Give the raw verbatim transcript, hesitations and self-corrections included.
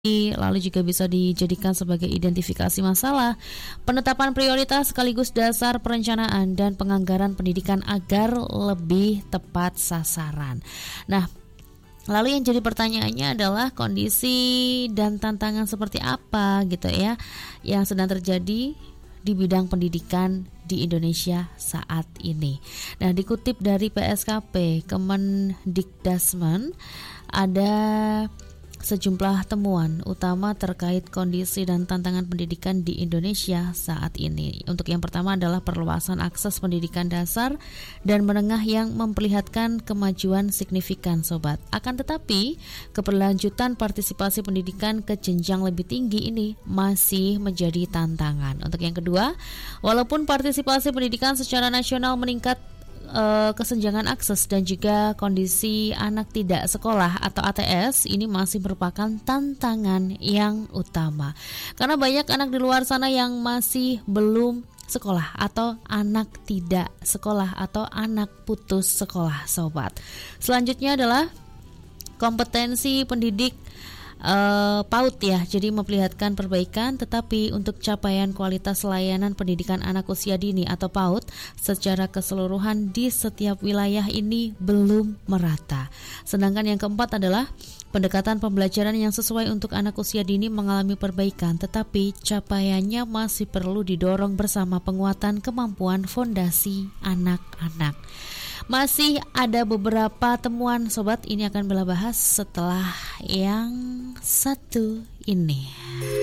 lalu juga bisa dijadikan sebagai identifikasi masalah, penetapan prioritas sekaligus dasar perencanaan dan penganggaran pendidikan agar lebih tepat sasaran. Nah, lalu yang jadi pertanyaannya adalah kondisi dan tantangan seperti apa gitu ya yang sedang terjadi di bidang pendidikan di Indonesia saat ini. Nah, dikutip dari P S K P Kemendikdasmen, ada sejumlah temuan utama terkait kondisi dan tantangan pendidikan di Indonesia saat ini. Untuk yang pertama adalah perluasan akses pendidikan dasar dan menengah yang memperlihatkan kemajuan signifikan, sobat. Akan tetapi, keberlanjutan partisipasi pendidikan ke jenjang lebih tinggi ini masih menjadi tantangan. Untuk yang kedua, walaupun partisipasi pendidikan secara nasional meningkat, kesenjangan akses dan juga kondisi anak tidak sekolah atau A T S ini masih merupakan tantangan yang utama. Karena banyak anak di luar sana yang masih belum sekolah atau anak tidak sekolah atau anak putus sekolah, sobat. Selanjutnya adalah kompetensi pendidik Uh, PAUD ya, jadi memperlihatkan perbaikan, tetapi untuk capaian kualitas layanan pendidikan anak usia dini atau PAUD secara keseluruhan di setiap wilayah ini belum merata. Sedangkan yang keempat adalah pendekatan pembelajaran yang sesuai untuk anak usia dini mengalami perbaikan, tetapi capaiannya masih perlu didorong bersama penguatan kemampuan fondasi anak-anak. Masih ada beberapa temuan, sobat, ini akan Bella bahas setelah yang satu ini.